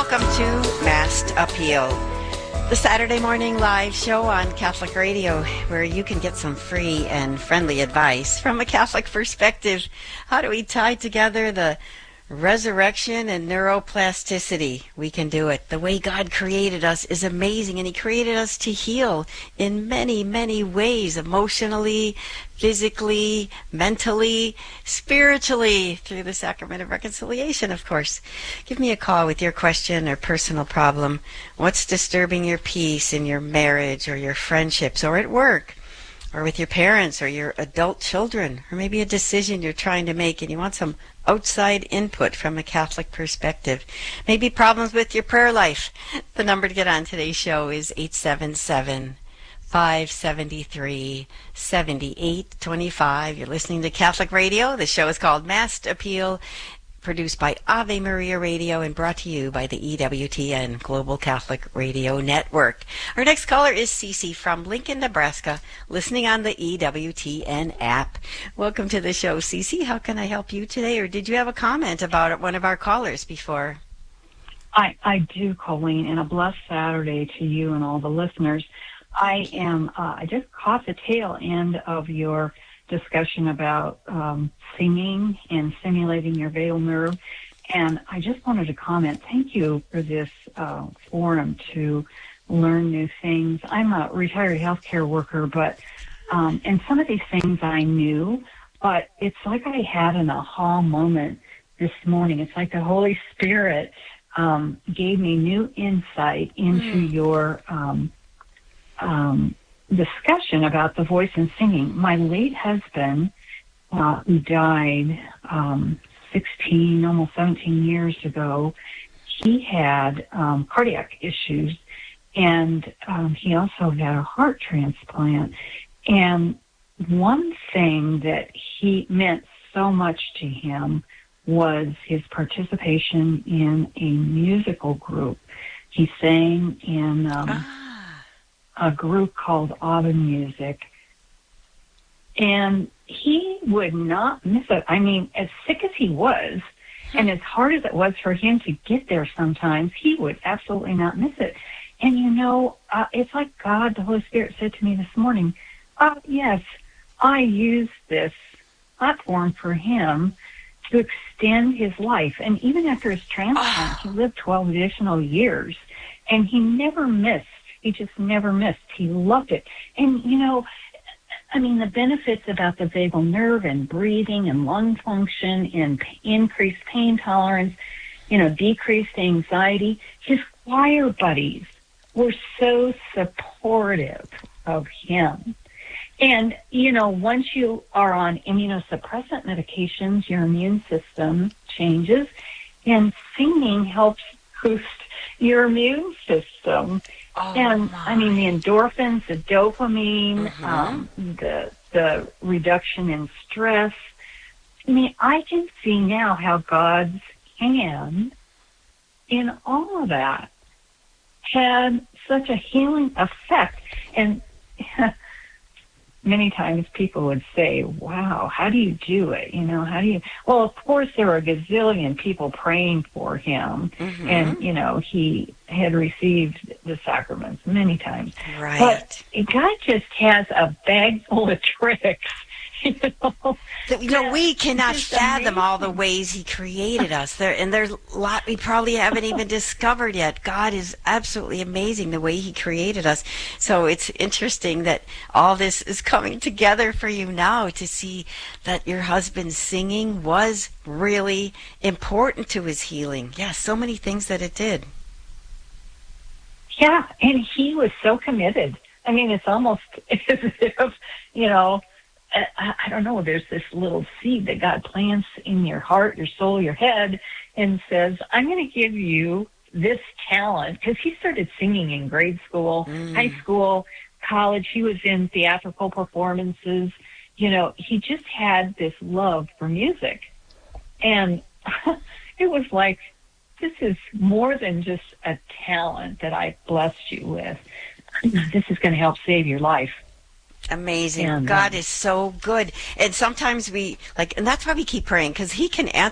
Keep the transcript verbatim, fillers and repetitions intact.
welcome to Mast Appeal, the Saturday morning live show on Catholic Radio, where you can get some free and friendly advice from a Catholic perspective. How do we tie together the resurrection and neuroplasticity? We can do it. The way God created us is amazing, and He created us to heal in many, many ways, emotionally, physically, mentally, spiritually, through the sacrament of reconciliation, of course. Give me a call with your question or personal problem. What's disturbing your peace in your marriage or your friendships or at work, or with your parents or your adult children, or maybe a decision you're trying to make and you want some outside input from a Catholic perspective. Maybe problems with your prayer life. The number to get on today's show is eight seven seven, five seven three, seven eight two five. You're listening to Catholic Radio. The show is called Mast Appeal, produced by Ave Maria Radio and brought to you by the E W T N Global Catholic Radio Network. Our next caller is Cece from Lincoln, Nebraska, listening on the E W T N app. Welcome to the show, Cece. How can I help you today? Or did you have a comment about one of our callers before? I, I do, Colleen, and a blessed Saturday to you and all the listeners. I am, uh, I just caught the tail end of your discussion about um, singing and stimulating your vagal nerve. And I just wanted to comment, thank you for this uh, forum to learn new things. I'm a retired healthcare worker, but, um, and some of these things I knew, but it's like I had an aha moment this morning. It's like the Holy Spirit um, gave me new insight into mm. your um, um discussion about the voice and singing. My late husband, uh, who died um, sixteen, almost seventeen years ago, he had um, cardiac issues, and um, he also had a heart transplant. And one thing that he meant so much to him was his participation in a musical group. He sang in um, ah. a group called Autumn Music, and he would not miss it. I mean, as sick as he was, and as hard as it was for him to get there sometimes, he would absolutely not miss it. And you know, uh, it's like God, the Holy Spirit said to me this morning, uh, yes, I used this platform for him to extend his life. And even after his transplant, oh. he lived twelve additional years, and he never missed. He just never missed. He loved it. And, you know, I mean, the benefits about the vagal nerve and breathing and lung function and p- increased pain tolerance, you know, decreased anxiety. His choir buddies were so supportive of him. And, you know, once you are on immunosuppressant medications, your immune system changes, and singing helps boost your immune system. Oh, and my. I mean, the endorphins, the dopamine, mm-hmm. um, the the reduction in stress. I mean, I can see now how God's hand in all of that had such a healing effect. And many times people would say, wow, how do you do it? You know, how do you? Well, of course, there were a gazillion people praying for him. Mm-hmm. And, you know, he had received the sacraments many times. Right. But God just has a bag full of tricks. You know, that, you know we cannot fathom amazing. all the ways He created us. There, and there's a lot we probably haven't even discovered yet. God is absolutely amazing the way He created us. So it's interesting that all this is coming together for you now to see that your husband's singing was really important to his healing. Yeah, so many things that it did. Yeah, and he was so committed. I mean, it's almost as if, you know, I, I don't know, there's this little seed that God plants in your heart, your soul, your head, and says, I'm going to give you this talent. Because he started singing in grade school, mm. high school, college. He was in theatrical performances. You know, he just had this love for music. And it was like, this is more than just a talent that I blessed you with. This is going to help save your life. Amazing. And, God um, is so good. And sometimes we, like, and that's why we keep praying, because He can answer